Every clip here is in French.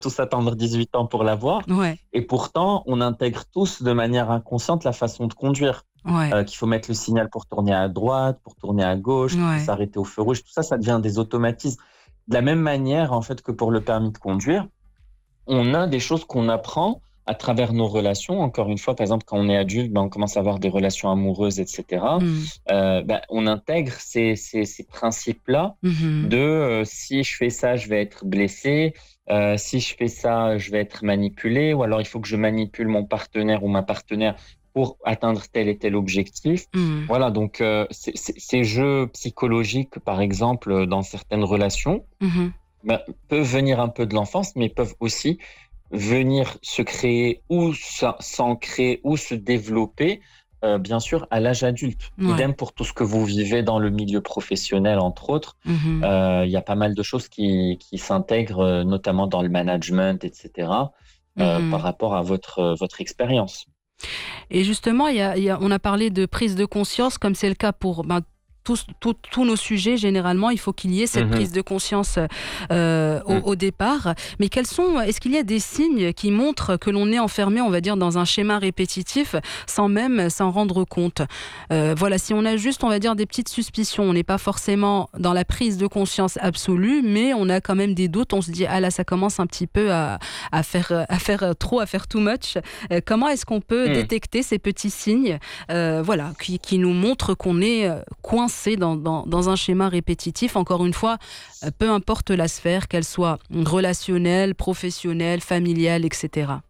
tous attendre 18 ans pour l'avoir. Ouais, Et pourtant, on intègre tous de manière inconsciente la façon de conduire. ouais, Qu'il faut mettre le signal pour tourner à droite, pour tourner à gauche, qu'il faut ouais. s'arrêter au feu rouge. Tout ça, ça devient des automatismes. De la même manière, en fait, que pour le permis de conduire, on a des choses qu'on apprend à travers nos relations. Encore une fois, par exemple, quand on est adulte, on commence à avoir des relations amoureuses, etc. Mmh. On intègre ces principes-là Mmh. de si je fais ça, je vais être blessé. Si je fais ça, je vais être manipulé. Ou alors, il faut que je manipule mon partenaire ou ma partenaire pour atteindre tel et tel objectif. Mmh. Voilà, donc ces jeux psychologiques, par exemple, dans certaines relations, Mmh. peuvent venir un peu de l'enfance, mais peuvent aussi venir se créer ou s'ancrer ou se développer, bien sûr, à l'âge adulte. Ouais. Idem pour tout ce que vous vivez dans le milieu professionnel, entre autres. Mmh. Il y a pas mal de choses qui s'intègrent, notamment dans le management, etc., par Mmh. rapport à votre expérience. Et justement, on a parlé de prise de conscience, comme c'est le cas pour tous nos sujets. Généralement, il faut qu'il y ait cette Mhm. prise de conscience Mm. au départ. Mais est-ce qu'il y a des signes qui montrent que l'on est enfermé, on va dire, dans un schéma répétitif sans même s'en rendre compte? Voilà, si on a juste, on va dire, des petites suspicions, on n'est pas forcément dans la prise de conscience absolue, mais on a quand même des doutes. On se dit, ah là, ça commence un petit peu à faire trop, à faire too much. Comment est-ce qu'on peut Mm. détecter ces petits signes, voilà, qui nous montrent qu'on est coincé dans un schéma répétitif? Encore une fois, peu importe la sphère, qu'elle soit relationnelle, professionnelle, familiale, etc.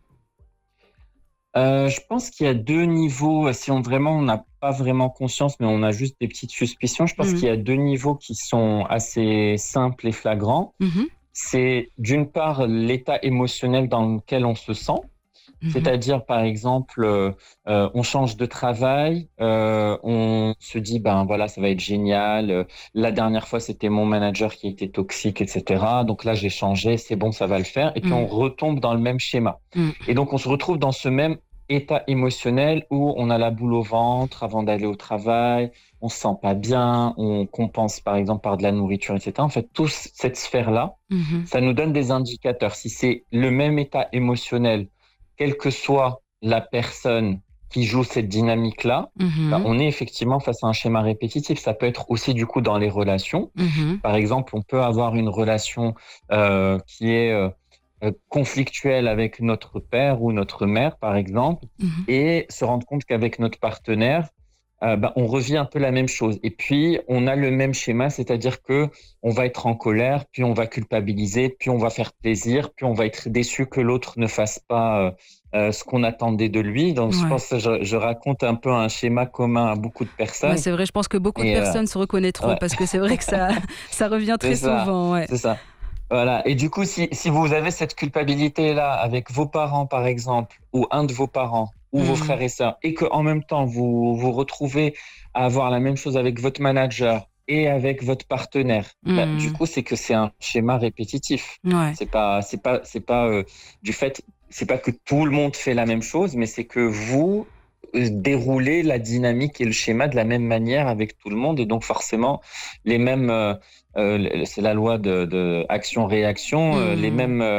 Je pense qu'il y a deux niveaux. Si on n'a pas vraiment conscience, mais on a juste des petites suspicions, je pense Mhm. qu'il y a deux niveaux qui sont assez simples et flagrants. Mhm. C'est d'une part l'état émotionnel dans lequel on se sent. Mhm. C'est-à-dire, par exemple, on change de travail, on se dit, ben voilà, ça va être génial. La dernière fois, c'était mon manager qui était toxique, etc. Donc là, j'ai changé, c'est bon, ça va le faire. Et puis, on Mhm. retombe dans le même schéma. Mhm. Et donc, on se retrouve dans ce même état émotionnel où on a la boule au ventre avant d'aller au travail, on se sent pas bien, on compense, par exemple, par de la nourriture, etc. En fait, toute cette sphère-là, Mhm. ça nous donne des indicateurs. Si c'est le même état émotionnel, quelle que soit la personne qui joue cette dynamique-là, Mhm. on est effectivement face à un schéma répétitif. Ça peut être aussi du coup dans les relations. Mhm. Par exemple, on peut avoir une relation qui est conflictuelle avec notre père ou notre mère, par exemple, Mhm. et se rendre compte qu'avec notre partenaire, on revit un peu la même chose. Et puis, on a le même schéma, c'est-à-dire que on va être en colère, puis on va culpabiliser, puis on va faire plaisir, puis on va être déçu que l'autre ne fasse pas ce qu'on attendait de lui. Donc, je Ouais. pense que je raconte un peu un schéma commun à beaucoup de Ouais, personnes. c'est vrai, je pense que beaucoup de Et personnes se reconnaîtront ouais, parce que c'est vrai que ça, ça revient c'est très ça, souvent. Ouais. c'est ça. Voilà. Et du coup, si vous avez cette culpabilité-là avec vos parents, par exemple, ou un de vos parents, ou vos Mhm. frères et sœurs, et qu'en même temps, vous vous retrouvez à avoir la même chose avec votre manager et avec votre partenaire, du Mhm. coup, c'est que c'est un schéma répétitif. Ouais. C'est pas du fait, c'est pas que tout le monde fait la même chose, mais c'est que vous déroulez la dynamique et le schéma de la même manière avec tout le monde, et donc forcément, les mêmes c'est la loi de action-réaction. Les Mhm. mêmes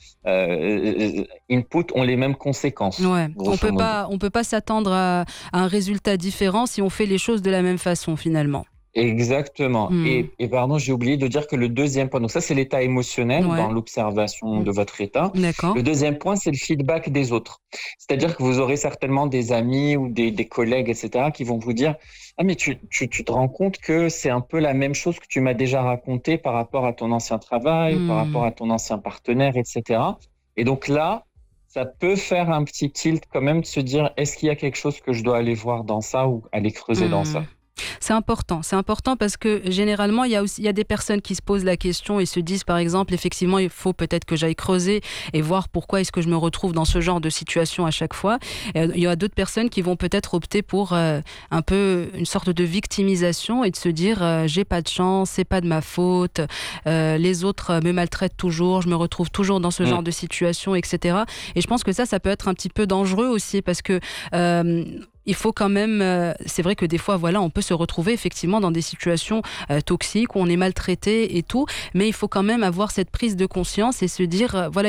inputs ont les mêmes conséquences, Ouais, grosso modo. on peut pas s'attendre à un résultat différent si on fait les choses de la même façon finalement. Exactement. Mmh. Et pardon, j'ai oublié de dire que le deuxième point, donc ça c'est l'état émotionnel dans Ouais. l'observation Mmh. de votre état. D'accord. Le deuxième point, c'est le feedback des autres. C'est-à-dire que vous aurez certainement des amis ou des collègues, etc., qui vont vous dire, ah mais tu te rends compte que c'est un peu la même chose que tu m'as déjà raconté par rapport à ton ancien travail, par rapport Mmh. à ton ancien partenaire, etc. Et donc là, ça peut faire un petit tilt quand même de se dire, est-ce qu'il y a quelque chose que je dois aller voir dans ça ou aller creuser dans Mmh. ça? C'est important parce que généralement il y a des personnes qui se posent la question et se disent par exemple effectivement il faut peut-être que j'aille creuser et voir pourquoi est-ce que je me retrouve dans ce genre de situation à chaque fois. Et il y a d'autres personnes qui vont peut-être opter pour un peu une sorte de victimisation et de se dire j'ai pas de chance, c'est pas de ma faute, les autres me maltraitent toujours, je me retrouve toujours dans ce Mm. genre de situation, etc. Et je pense que ça peut être un petit peu dangereux aussi parce que il faut quand même, c'est vrai que des fois, voilà, on peut se retrouver effectivement dans des situations toxiques où on est maltraité et tout, mais il faut quand même avoir cette prise de conscience et se dire, voilà,